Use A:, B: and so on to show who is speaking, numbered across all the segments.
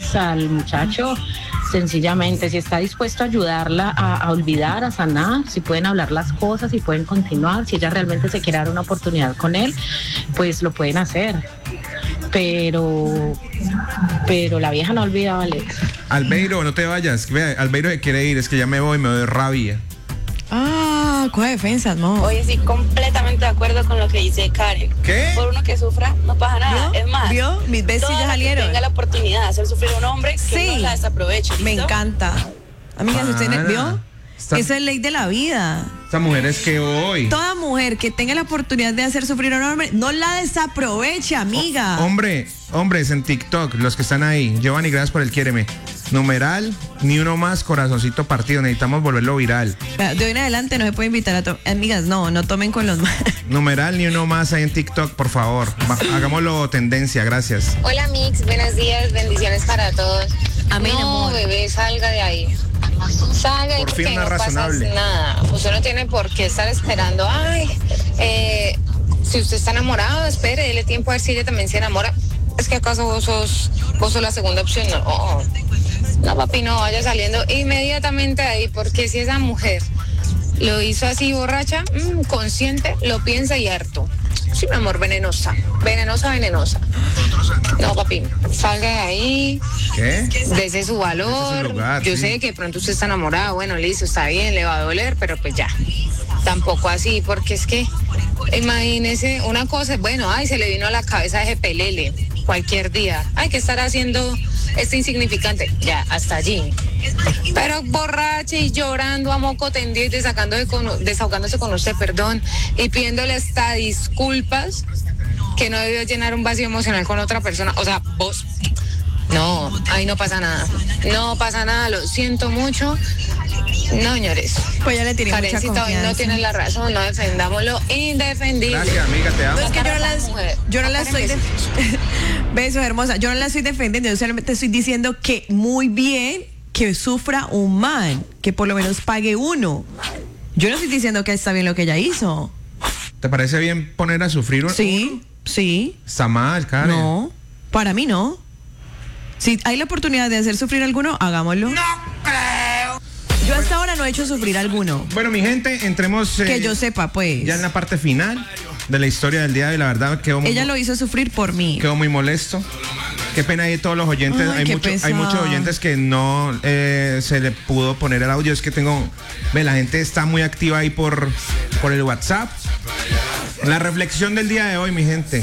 A: Alex, al muchacho, sencillamente, si está dispuesto a ayudarla a olvidar, a sanar, si pueden hablar las cosas, si pueden continuar, si ella realmente se quiere dar una oportunidad con él, pues lo pueden hacer. Pero la vieja no olvida a Alex.
B: Albeiro, no te vayas. Vea, Albeiro se quiere ir, es que ya me voy, me doy rabia.
C: ¿Cuál defensa, no?
D: Oye, sí, completamente de acuerdo con lo que dice Karen.
B: ¿Qué?
D: Por uno que sufra, no pasa nada.
C: ¿Vio?
D: Es más,
C: ¿Vio? Mis besos ya salieron.
D: Que tenga la oportunidad de hacer sufrir a un hombre, que
C: Sí.
D: no la desaproveche.
C: Me
D: ¿listo?
C: encanta. Amigas, ¿usted vio?
B: Esta-
C: Esa es ley de la vida.
B: Esta mujer es que hoy.
C: Toda mujer que tenga la oportunidad de hacer sufrir a un hombre, no la desaproveche, amiga.
B: Hombres en TikTok, los que están ahí. Giovanni, gracias por el quiéreme. Numeral, ni uno más, corazoncito partido. Necesitamos volverlo viral.
C: De hoy en adelante no se puede invitar a amigas, no tomen con los
B: Numeral, ni uno más ahí en TikTok, por favor. Hagámoslo tendencia, gracias.
E: Hola Mix, buenos días, bendiciones para todos.
C: Amén,
E: no,
C: amor.
E: bebé, salga de ahí. Salga de ahí
B: Por fin
E: porque
B: una
E: no
B: razonable.
E: pasa nada. Usted no tiene por qué estar esperando. Si usted está enamorado, espere, dele tiempo a ver si ella también se enamora. ¿Es que acaso vos sos la segunda opción? No, papi, no, vaya saliendo inmediatamente de ahí, porque si esa mujer lo hizo así borracha, consciente, lo piensa y harto. Sí, mi amor, venenosa. No, papi, salga de ahí,
B: ¿Qué?
E: dese su valor.
B: Dese su lugar,
E: Yo
B: sí.
E: sé que de pronto usted está enamorado, bueno, listo, está bien, le va a doler, pero pues ya. Tampoco así, porque es que, imagínese, una cosa, bueno, se le vino a la cabeza ese pelele cualquier día. Hay que estar haciendo este insignificante, ya, hasta allí. Pero borracha y llorando a moco tendido y desahogándose con usted, perdón, y pidiéndole hasta disculpas que no debió llenar un vacío emocional con otra persona, o sea, vos. No, ahí no pasa nada, lo siento mucho. No, señores.
C: Pues ya le tiene mucha
E: Karencita, hoy
C: confianza.
E: no tienes la razón, no defendamos lo indefendible.
B: Gracias, amiga, te amo.
C: No, es que yo no la estoy besos, hermosa. Yo no la estoy defendiendo, yo solamente estoy diciendo que muy bien que sufra un man, que por lo menos pague uno. Yo no estoy diciendo que está bien lo que ella hizo.
B: ¿Te parece bien poner a sufrir uno?
C: Sí.
B: Está mal, Karen.
C: No, para mí no. Si hay la oportunidad de hacer sufrir a alguno, hagámoslo. No creo. Yo hasta ahora no he hecho sufrir a alguno.
B: Bueno, mi gente, entremos
C: Que yo sepa, pues.
B: ya en la parte final de la historia del día de hoy. La verdad
C: Ella lo hizo sufrir por mí.
B: quedó muy molesto. Qué pena ahí todos los oyentes.
C: Ay, qué pesado.
B: Hay muchos oyentes que no se le pudo poner el audio. Es que la gente está muy activa ahí por el WhatsApp. La reflexión del día de hoy, mi gente.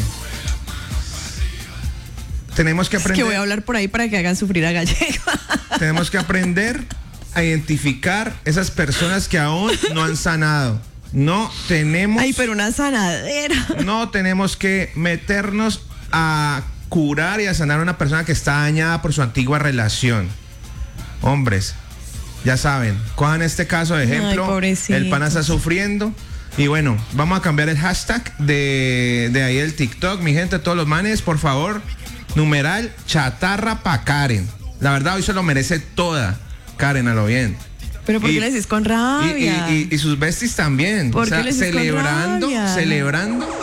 B: Tenemos que aprender.
C: Es que voy a hablar por ahí para que hagan sufrir a Gallego.
B: Tenemos que aprender a identificar esas personas que aún no han sanado. No tenemos.
C: Ay, pero una sanadera.
B: No tenemos que meternos a curar y a sanar a una persona que está dañada por su antigua relación. Hombres, ya saben, cojan este caso de ejemplo.
C: Ay, pobrecito.
B: El pana está sufriendo. Y bueno, vamos a cambiar el hashtag de ahí el TikTok. Mi gente, todos los manes, por favor, numeral chatarra pa' Karen. La verdad, hoy se lo merece toda Karen, a lo bien.
C: Pero ¿por qué le decís con rabia?
B: Y sus besties también.
C: ¿Por qué le decís con rabia?
B: Celebrando